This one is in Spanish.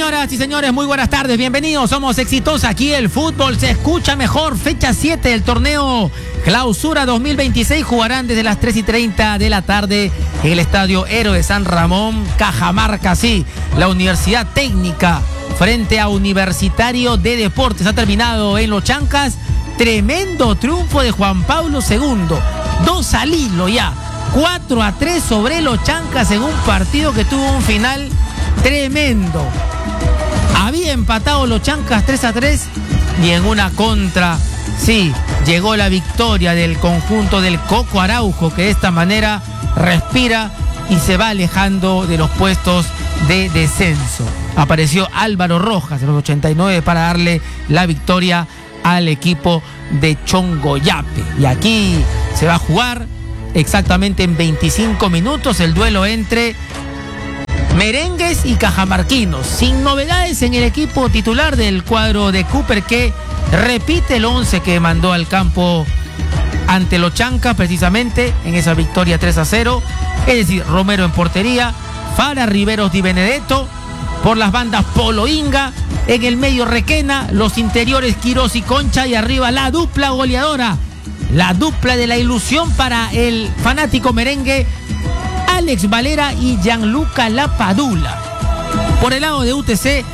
Señoras y señores, muy buenas tardes, bienvenidos, somos Exitosa, aquí el fútbol se escucha mejor, fecha 7 del torneo Clausura 2026, jugarán desde las 3:30 de la tarde en el Estadio Héroe de San Ramón, Cajamarca, sí, la Universidad Técnica frente a Universitario de Deportes, ha terminado en Los Chancas, tremendo triunfo de Juan Pablo II, 2 al hilo ya, 4-3 sobre Los Chancas en un partido que tuvo un final tremendo. Había empatado Los Chancas 3-3 y en una contra, sí, llegó la victoria del conjunto del Coco Araujo, que de esta manera respira y se va alejando de los puestos de descenso. Apareció Álvaro Rojas en los 89 para darle la victoria al equipo de Chongoyape. Y aquí se va a jugar exactamente en 25 minutos el duelo entre merengues y cajamarquinos, sin novedades en el equipo titular del cuadro de Cooper, que repite el 11 que mandó al campo ante Los Chancas, precisamente en esa victoria 3-0, es decir, Romero en portería, Fara, Riveros, Di Benedetto, por las bandas Polo Inga, en el medio Requena, los interiores Quirós y Concha, y arriba la dupla goleadora, la dupla de la ilusión para el fanático merengue, Alex Valera y Gianluca Lapadula. Por el lado de UTC,